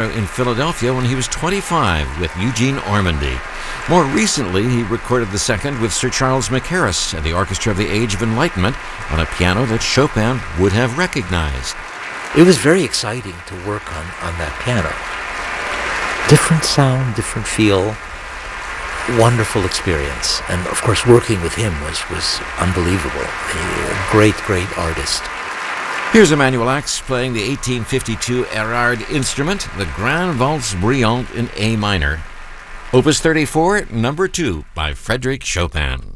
in Philadelphia when he was 25 with Eugene Ormandy. More recently, he recorded the second with Sir Charles Mackerras and the Orchestra of the Age of Enlightenment on a piano that Chopin would have recognized. It was very exciting to work on that piano. Different sound, different feel, wonderful experience. And of course, working with him was unbelievable. A great, great artist. Here's Emanuel Ax playing the 1852 Erard instrument, the Grand Valse Brillante in A minor. Opus 34, number 2 by Frédéric Chopin.